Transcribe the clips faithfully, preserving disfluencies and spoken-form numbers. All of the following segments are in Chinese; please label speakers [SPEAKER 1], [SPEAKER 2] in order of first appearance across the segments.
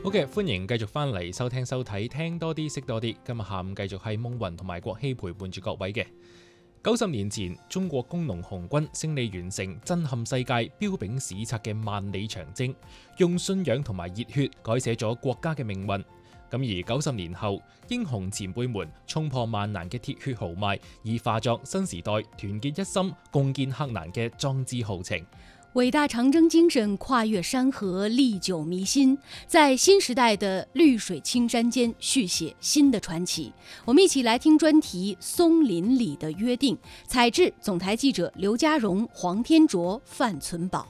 [SPEAKER 1] 好嘅，歡迎繼續翻嚟收聽收睇，聽多啲識多啲。今日下午繼續係夢雲同埋國希陪伴住各位嘅。九十年前，中國工農紅軍勝利完成震撼世界、彪炳史冊嘅萬里長征，用信仰同埋熱血改寫咗國家嘅命運。咁而九十年後，英雄前輩們衝破萬難嘅鐵血豪邁，以化作新時代團結一心、共建克難嘅壯志豪情。
[SPEAKER 2] 偉大長征精神跨越山河，歷久彌新，在新時代的綠水青山間續寫新的傳奇。我們一起來聽專題《松林裡的約定》，採製總台記者劉家榮、黃天卓、范存寶。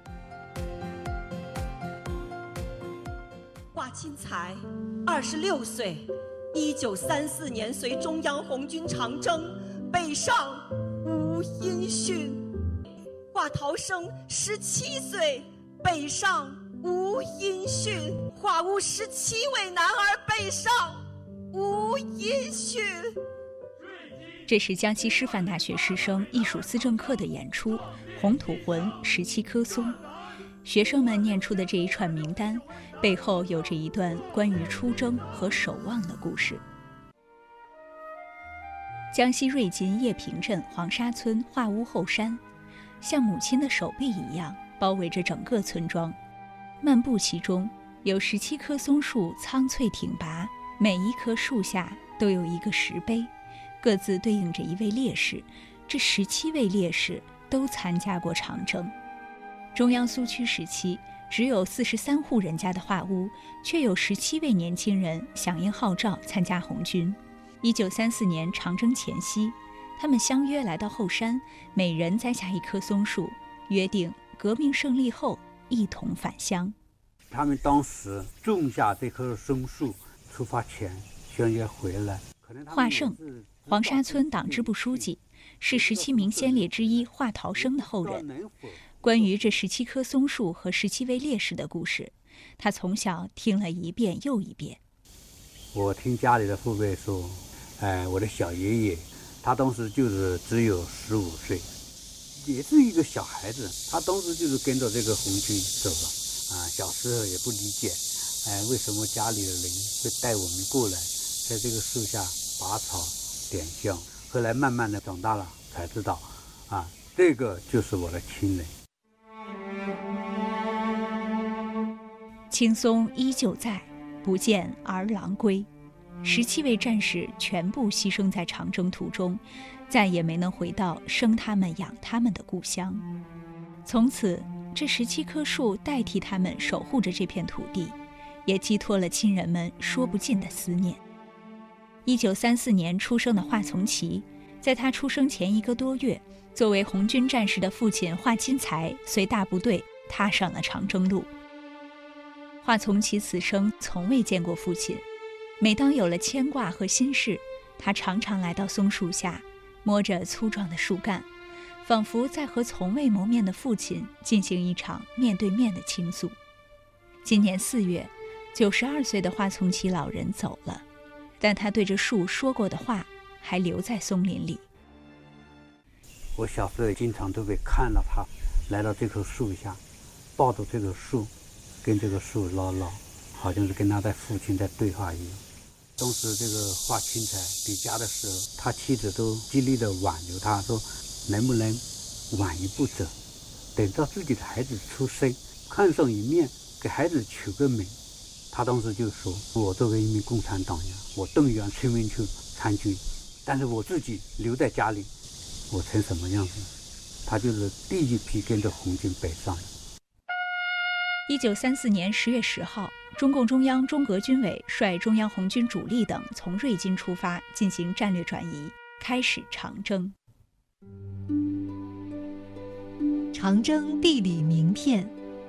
[SPEAKER 3] 華欽才二十六歲，一九三四年隨中央紅軍長征北上無音訊。華陶生十七歲，北上無音訊。華屋十七位男兒北上無音訊。
[SPEAKER 4] 这是江西师範大學師生藝術思政課的演出《紅土魂十七棵松》。學生們念出的這一串名單，背後有着一段關於出征和守望的故事。江西瑞金葉坪鎮黃沙村華屋後山，像母親的手臂一樣包圍着整個村莊。漫步其中，有十七棵松樹蒼翠挺拔，每一棵樹下都有一個石碑，各自對應着一位烈士。這十七位烈士都參加過長征。中央蘇區時期，只有四十三戶人家的華屋，卻有十七位年輕人響應號召參加紅軍。一九三四年長征前夕，他們相約來到後山，每人栽下一棵松樹，約定革命勝利後一同返鄉。
[SPEAKER 5] 他們當時種下這棵松樹，出發前相約回來。
[SPEAKER 4] 華勝，黃沙村黨支部書記，是十七名先烈之一華陶生的後人。關於這十七棵松樹和十七位烈士的故事，他從小聽了一遍又一遍。
[SPEAKER 5] 我聽家裏的父輩說，哎，我的小爺爺，他當時就是只有十五歲，也是一個小孩子，他當時就是跟着這個紅軍走了。啊，小時候也不理解，哎，為什麼家裏的人會帶我們過來，在這個樹下拔草點香。後來慢慢的長大了，才知道，啊，這個就是我的親人。
[SPEAKER 4] 青松依舊在，不見兒郎歸。十七位戰士全部犧牲在長征途中，再也沒能回到生他們養他們的故鄉。從此，這十七棵樹代替他們守護着這片土地，也寄託了親人們說不盡的思念。一九三四年出生的華從耆，在他出生前一個多月，作為紅軍戰士的父親華欽才隨大部隊踏上了長征路。華從耆此生從未見過父親，每當有了牽掛和心事，他常常來到松樹下，摸着粗壯的樹幹，仿佛在和從未謀面的父親進行一場面對面的傾訴。今年四月，九十二歲的華從耆老人走了，但他對着樹說過的話還留在松林裡。
[SPEAKER 5] 我小時候經常都會看到他來到這棵樹下，抱着這棵樹，跟這個樹嘮嘮，好像是跟他的父親在對話一樣。當時這個華欽才離家的時候，他妻子都極力的挽留他，說能不能晚一步走，等到自己的孩子出生，看上一面，給孩子取個名。他當時就說，我作為一名共產黨員，我動員村民去參軍，但是我自己留在家裡，我成什麼樣子？他就是第一批跟着紅軍北上。
[SPEAKER 4] 一九三四年十月十號，中共中央中革軍委率中央紅軍主力等從瑞金出發，進行戰略轉移，開始長征。
[SPEAKER 6] 長征地理名片。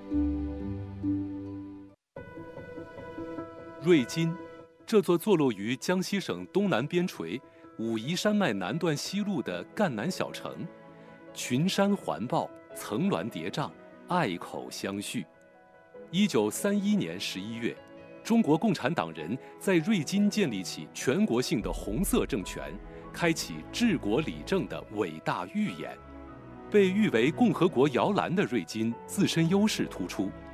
[SPEAKER 7] 瑞金，這座坐落於江西省東南邊陲武夷山脈南段西麓的贛南小城，群山環抱，層巒疊嶂，隘口相續。一九三一年十一月，中國共產黨人在瑞金建立起全國性的紅色政權，開啟治國理政的偉大預演。被譽為共和國搖籃的瑞金，自身優勢突出。